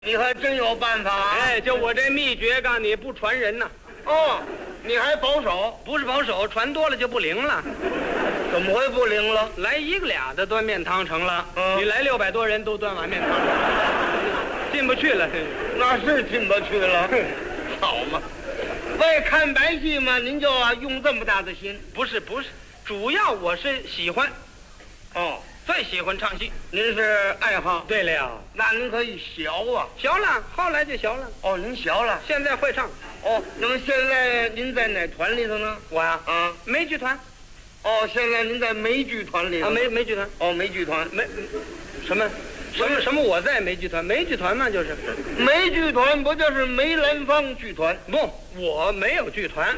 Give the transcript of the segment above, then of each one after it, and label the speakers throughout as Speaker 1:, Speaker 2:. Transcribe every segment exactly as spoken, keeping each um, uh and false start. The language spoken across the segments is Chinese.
Speaker 1: 你还真有办法啊！
Speaker 2: 哎，就我这秘诀，告诉你不传人呐。
Speaker 1: 哦，你还保守？
Speaker 2: 不是保守，传多了就不灵了。
Speaker 1: 怎么会不灵了？
Speaker 2: 来一个俩的端面汤成了，
Speaker 1: 嗯、
Speaker 2: 你来六百多人都端碗面汤，进不去了。
Speaker 1: 那是进不去了。好嘛，为看白戏嘛，您就啊用这么大的心？
Speaker 2: 不是不是，主要我是喜欢。
Speaker 1: 哦。
Speaker 2: 最喜欢唱戏，
Speaker 1: 您是爱好。
Speaker 2: 对了，
Speaker 1: 那您可以学啊。
Speaker 2: 学了，后来就学了。
Speaker 1: 哦，您学了，
Speaker 2: 现在会唱。
Speaker 1: 哦，那么现在您在哪团里头呢？
Speaker 2: 我呀，
Speaker 1: 啊，
Speaker 2: 梅剧团。
Speaker 1: 哦，现在您在梅剧团里头。
Speaker 2: 啊，梅梅剧团。
Speaker 1: 哦，梅剧团。
Speaker 2: 梅什么什么什么？我在梅剧团，梅剧团嘛，就是
Speaker 1: 梅剧团，不就是梅兰芳剧团？
Speaker 2: 不，我没有剧团。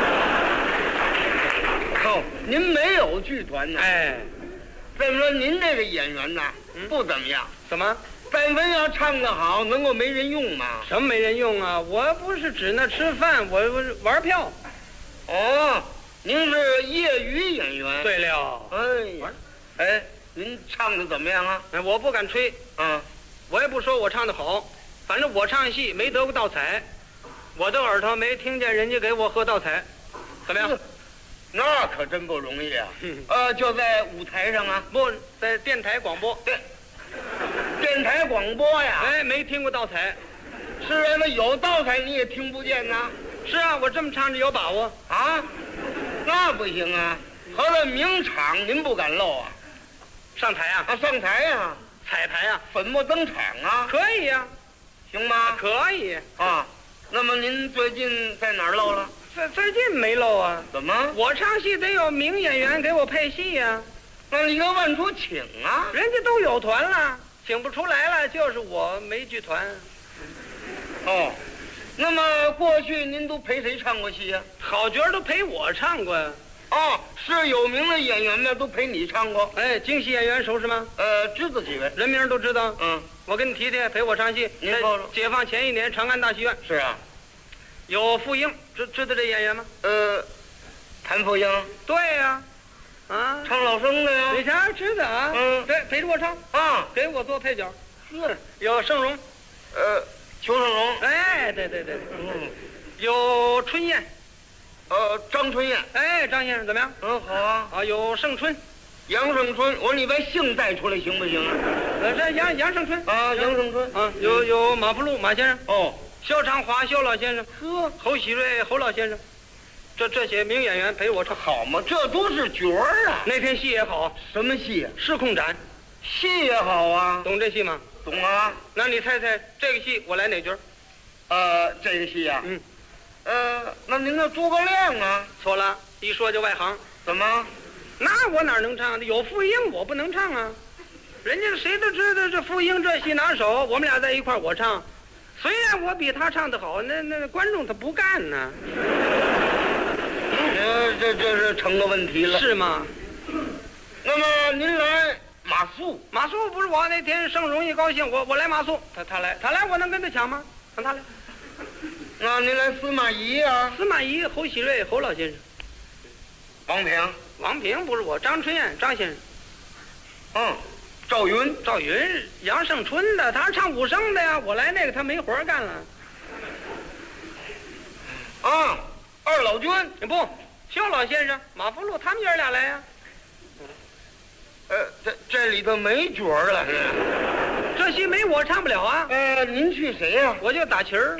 Speaker 1: 哦，您没有剧团呢？
Speaker 2: 哎。
Speaker 1: 再说您这个演员呐，嗯、不怎么样。
Speaker 2: 怎么？
Speaker 1: 但凡要唱得好，能够没人用吗？
Speaker 2: 什么没人用啊？我不是指那吃饭，我我是玩票。
Speaker 1: 哦，您是业余演员。
Speaker 2: 对了。
Speaker 1: 哎呀，哎，您唱的怎么样啊？
Speaker 2: 哎，我不敢吹。
Speaker 1: 嗯，
Speaker 2: 我也不说我唱的好，反正我唱戏没得过倒彩，我的耳朵没听见人家给我喝倒彩，怎么样？
Speaker 1: 那可真不容易啊！
Speaker 2: 嗯、
Speaker 1: 呃，就在舞台上啊，
Speaker 2: 不在电台广播。
Speaker 1: 对，电台广播呀。
Speaker 2: 哎，没听过倒彩。
Speaker 1: 是啊，那有倒彩你也听不见呐。
Speaker 2: 是啊，我这么唱着有把握
Speaker 1: 啊。那不行啊，合了名场您不敢漏啊。
Speaker 2: 上台啊？
Speaker 1: 啊，上台呀、啊，
Speaker 2: 彩排啊，
Speaker 1: 粉墨登场啊。
Speaker 2: 可以呀、啊，
Speaker 1: 行吗？
Speaker 2: 可以
Speaker 1: 啊。那么您最近在哪儿漏了？
Speaker 2: 最最近没漏啊？
Speaker 1: 怎么？
Speaker 2: 我唱戏得有名演员给我配戏呀、啊。
Speaker 1: 那你要问出请啊？
Speaker 2: 人家都有团了，请不出来了，就是我没剧团。
Speaker 1: 哦，那么过去您都陪谁唱过戏呀、
Speaker 2: 啊？好角都陪我唱过呀、
Speaker 1: 啊。哦，是有名的演员们都陪你唱过。
Speaker 2: 哎，京戏演员熟识吗？
Speaker 1: 呃，知道几位，
Speaker 2: 人名都知道。
Speaker 1: 嗯，
Speaker 2: 我跟你提提，陪我唱戏。
Speaker 1: 您说说。
Speaker 2: 解放前一年，长安大戏院。
Speaker 1: 是啊。
Speaker 2: 有傅英，知知道这演员吗？
Speaker 1: 呃，谭富英。
Speaker 2: 对呀、啊，啊，
Speaker 1: 唱老生的呀。
Speaker 2: 你瞧，知道啊。
Speaker 1: 嗯，
Speaker 2: 对，陪着我唱
Speaker 1: 啊，
Speaker 2: 给我做配角。
Speaker 1: 是。
Speaker 2: 有盛荣，
Speaker 1: 呃，裘盛戎。
Speaker 2: 哎，对对对，
Speaker 1: 嗯，
Speaker 2: 有春燕，
Speaker 1: 呃，张春燕。
Speaker 2: 哎，张先生怎么样？
Speaker 1: 嗯，好啊。
Speaker 2: 啊，有盛春，
Speaker 1: 杨盛春。我说你把姓带出来行不行啊？
Speaker 2: 呃，这杨杨盛春
Speaker 1: 啊，杨盛春。
Speaker 2: 啊，有有马福禄马先生。
Speaker 1: 哦。
Speaker 2: 肖长华肖老先生，
Speaker 1: 呵，
Speaker 2: 侯喜瑞侯老先生，这这些名演员陪我唱，
Speaker 1: 好嘛，这都是角儿啊。
Speaker 2: 那天戏也好，
Speaker 1: 什么戏啊？
Speaker 2: 失控斩，
Speaker 1: 戏也好啊。
Speaker 2: 懂这戏吗？
Speaker 1: 懂啊。
Speaker 2: 那你猜猜这个戏我来哪角？
Speaker 1: 呃，这个戏啊，
Speaker 2: 嗯，
Speaker 1: 呃，那您那诸葛亮啊？
Speaker 2: 错了，一说就外行。
Speaker 1: 怎么？
Speaker 2: 那我哪能唱？有傅英我不能唱啊。人家谁都知道这傅英这戏拿手，我们俩在一块儿我唱。虽然我比他唱得好，那那观众他不干呢。
Speaker 1: 呃，这这是成个问题了，
Speaker 2: 是吗？
Speaker 1: 那么您来马谡，
Speaker 2: 马谡不是我那天盛荣一高兴，我我来马谡，他他来他来，我能跟他抢吗？让他来。
Speaker 1: 那您来司马懿啊？
Speaker 2: 司马懿、侯喜瑞、侯老先生。
Speaker 1: 王平，
Speaker 2: 王平不是我，张春燕张先生。
Speaker 1: 嗯。赵云，
Speaker 2: 赵云，杨胜春的，他是唱武生的呀。我来那个，他没活干了。
Speaker 1: 啊，二老君，
Speaker 2: 不，肖老先生、马福禄，他们爷俩来呀。
Speaker 1: 呃，这这里头没角儿了，
Speaker 2: 这戏没我唱不了啊。
Speaker 1: 呃，您去谁呀、啊？
Speaker 2: 我就打旗儿。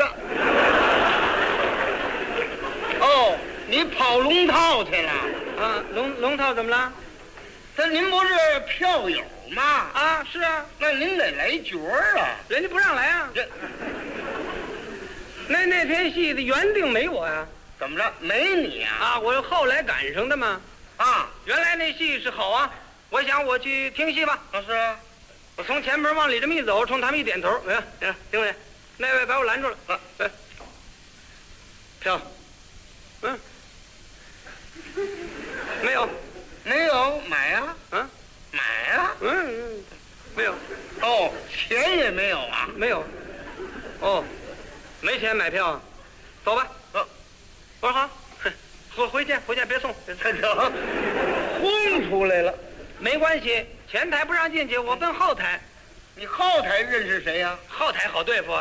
Speaker 1: 哦，你跑龙套去了？
Speaker 2: 啊，龙龙套怎么了？
Speaker 1: 这您不是票友吗？
Speaker 2: 啊，是啊。
Speaker 1: 那您得来角儿啊。
Speaker 2: 人家不让来啊。
Speaker 1: 这
Speaker 2: 那那天戏的原定没我呀、啊。
Speaker 1: 怎么着？没你啊？
Speaker 2: 啊，我后来赶上的嘛。
Speaker 1: 啊，
Speaker 2: 原来那戏是好啊，我想我去听戏吧。
Speaker 1: 啊，是啊。
Speaker 2: 我从前门往里这么一走，冲他们一点头，没有，行，听位，那位把我拦住了。啊，哎，票，嗯，没有。
Speaker 1: 没有买呀、
Speaker 2: 啊？啊，
Speaker 1: 买呀、啊？
Speaker 2: 嗯嗯，没有。
Speaker 1: 哦，钱也没有啊？
Speaker 2: 没有。哦，没钱买票啊？走吧。
Speaker 1: 走。
Speaker 2: 我说好，回回去回去别送。
Speaker 1: 这这，轰出来了。
Speaker 2: 没关系，前台不让进去，我奔后台。
Speaker 1: 你后台认识谁呀、
Speaker 2: 后台好对付，